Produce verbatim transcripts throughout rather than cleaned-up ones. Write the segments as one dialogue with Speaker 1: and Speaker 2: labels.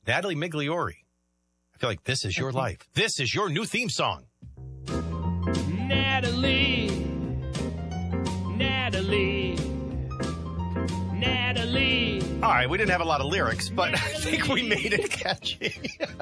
Speaker 1: Natalie Migliori. I feel like this is your life. This is your new theme song.
Speaker 2: Natalie, Natalie, Natalie.
Speaker 1: All right, we didn't have a lot of lyrics, but I think we made it catchy.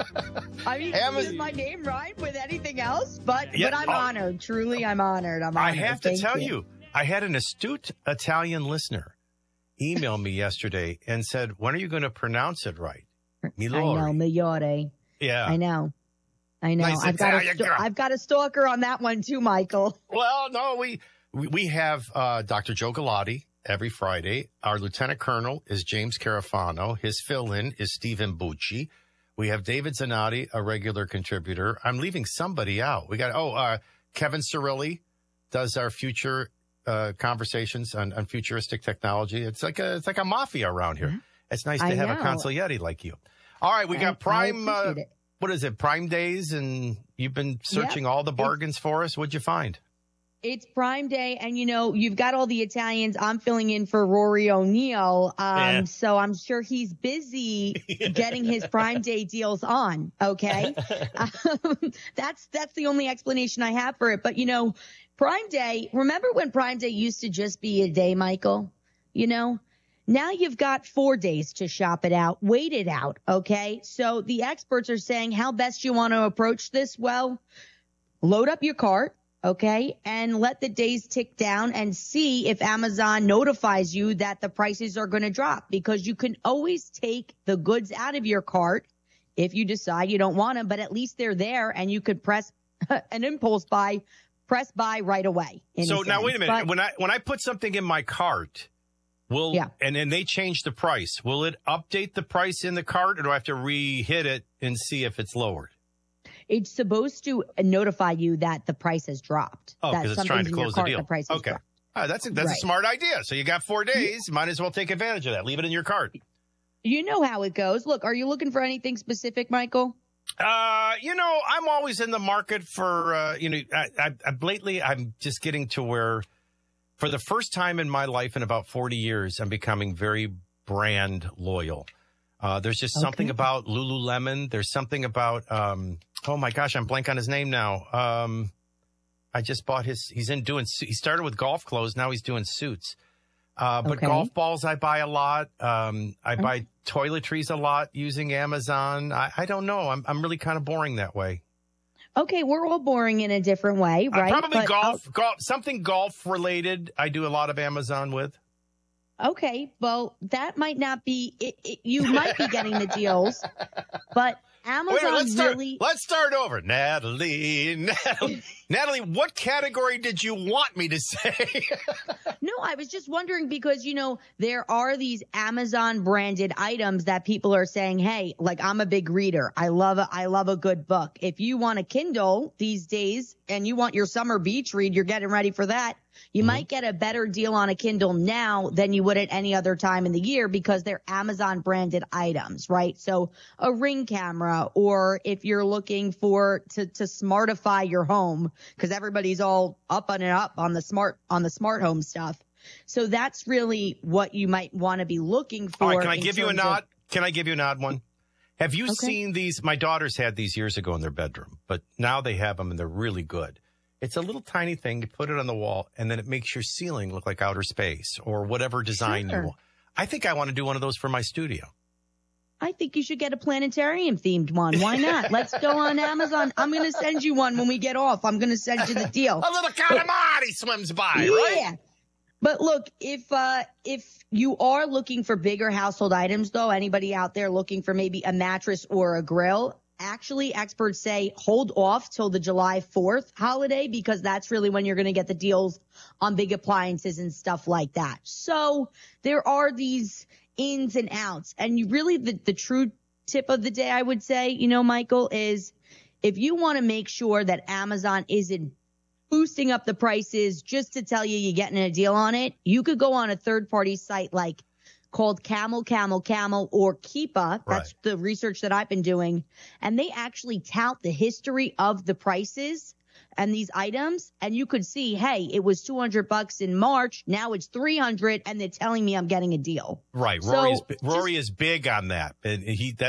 Speaker 3: I mean,
Speaker 1: Amaz-
Speaker 3: does my name rhyme with anything else? But
Speaker 1: Yeah,
Speaker 3: but I'm
Speaker 1: oh.
Speaker 3: honored. Truly, I'm honored. I'm
Speaker 1: I
Speaker 3: honored.
Speaker 1: have to
Speaker 3: Thank
Speaker 1: tell you. I had an astute Italian listener email me yesterday and said, when are you going to pronounce it right? Milori.
Speaker 3: I know, Migliore.
Speaker 1: Yeah.
Speaker 3: I know. I know.
Speaker 1: Nice
Speaker 3: I've got, a
Speaker 1: Italian
Speaker 3: sto-
Speaker 1: girl.
Speaker 3: I've got a stalker on that one too, Michael.
Speaker 1: Well, no, we we, we have uh, Doctor Joe Galati every Friday. Our lieutenant colonel is James Carafano. His fill-in is Stephen Bucci. We have David Zanotti, a regular contributor. I'm leaving somebody out. We got, oh, uh, Kevin Cirilli does our future uh, conversations on, on futuristic technology. It's like a it's like a mafia around here. Mm-hmm. It's nice to
Speaker 3: I
Speaker 1: have
Speaker 3: know.
Speaker 1: a consigliere like you. All right, we got
Speaker 3: I-
Speaker 1: Prime.
Speaker 3: I
Speaker 1: Uh,
Speaker 3: appreciate it.
Speaker 1: what is it? Prime Days, and you've been searching
Speaker 3: Yep.
Speaker 1: all the bargains for us. What'd you find?
Speaker 3: It's Prime Day, and you know you've got all the Italians. I'm filling in for Rory O'Neill, um,
Speaker 1: Yeah.
Speaker 3: so I'm sure he's busy getting his Prime Day deals on. Okay, um, that's that's the only explanation I have for it. But you know, Prime Day. Remember when Prime Day used to just be a day, Michael? You know. Now you've got four days to shop it out, wait it out, okay? So the experts are saying how best you want to approach this. Well, load up your cart, okay, and let the days tick down and see if Amazon notifies you that the prices are going to drop, because you can always take the goods out of your cart if you decide you don't want them, but at least they're there and you could press an impulse buy, press buy right away. in
Speaker 1: So
Speaker 3: a
Speaker 1: now
Speaker 3: sense.
Speaker 1: wait a minute.
Speaker 3: But-
Speaker 1: when I when I put something in my cart, will
Speaker 3: Yeah.
Speaker 1: and then they change the price. Will it update the price in the cart, or do I have to re-hit it and see if it's lowered?
Speaker 3: It's supposed to notify you that the price has dropped.
Speaker 1: Oh,
Speaker 3: that
Speaker 1: because it's trying to
Speaker 3: something's in your
Speaker 1: close the
Speaker 3: cart,
Speaker 1: deal.
Speaker 3: The price has
Speaker 1: Okay.
Speaker 3: dropped.
Speaker 1: All right, that's a, that's a
Speaker 3: Right.
Speaker 1: smart idea. So you got four days. Might as well take advantage of that. Leave it in your cart.
Speaker 3: You know how it goes. Look, are you looking for anything specific, Michael?
Speaker 1: Uh, you know, I'm always in the market for, uh, you know, I, I, I lately I'm just getting to where, for the first time in my life in about forty years, I'm becoming very brand loyal. Uh, there's just
Speaker 3: Okay.
Speaker 1: something about Lululemon. There's something about, um, oh my gosh, I'm blank on his name now. Um, I just bought his, he's in doing, he started with golf clothes. Now he's doing suits. Uh, but
Speaker 3: Okay.
Speaker 1: golf balls I buy a lot. Um, I buy toiletries a lot using Amazon. I, I don't know. I'm, I'm really kind of boring that way.
Speaker 3: Okay, we're all boring in a different way,
Speaker 1: Uh,
Speaker 3: right?
Speaker 1: probably
Speaker 3: But,
Speaker 1: golf, golf, something golf related. I do a lot of Amazon with.
Speaker 3: oh, okay, well, that might not be, it, it, you might be getting the deals, but
Speaker 1: Wait,
Speaker 3: Amazon
Speaker 1: let's start.
Speaker 3: really,
Speaker 1: Let's start over, Natalie. Natalie, Natalie, what category did you want me to say?
Speaker 3: no, I was just wondering because, you know, there are these Amazon branded items that people are saying, hey, like I'm a big reader. I love a, I love a good book. If you want a Kindle these days and you want your summer beach read, you're getting ready for that. You mm-hmm. might get a better deal on a Kindle now than you would at any other time in the year because they're Amazon branded items, right? So a Ring camera, or if you're looking for to, to smartify your home, because everybody's all up on and up on the smart, on the smart home stuff. So that's really what you might want to be looking for.
Speaker 1: All right, can I give you a
Speaker 3: terms
Speaker 1: nod?
Speaker 3: of-
Speaker 1: Can I give you an odd one? Have you
Speaker 3: Okay.
Speaker 1: seen these? My daughters had these years ago in their bedroom, but now they have them and they're really good. It's a little tiny thing. You put it on the wall and then it makes your ceiling look like outer space or whatever design
Speaker 3: Sure.
Speaker 1: you want. I think I want to do one of those for my studio.
Speaker 3: I think you should get a planetarium themed one. Why not? Let's go on Amazon. I'm going to send you one when we get off. I'm going to send you the deal.
Speaker 1: A little calamari swims by,
Speaker 3: Yeah.
Speaker 1: right?
Speaker 3: But look, if uh if you are looking for bigger household items, though, anybody out there looking for maybe a mattress or a grill, actually experts say hold off till the July fourth holiday because that's really when you're going to get the deals on big appliances and stuff like that. So there are these ins and outs. And you really, the, the true tip of the day, I would say, you know, Michael, is if you want to make sure that Amazon isn't boosting up the prices just to tell you you're getting a deal on it, you could go on a third party site like called Camel, Camel, Camel, or Keepa. That's
Speaker 1: Right.
Speaker 3: the research that I've been doing. And they actually tout the history of the prices and these items. And you could see, hey, it was two hundred bucks in March. Now it's three hundred and they're telling me I'm getting a deal.
Speaker 1: Right.
Speaker 3: So
Speaker 1: Rory, is,
Speaker 3: just-
Speaker 1: Rory is big on that. And he, that,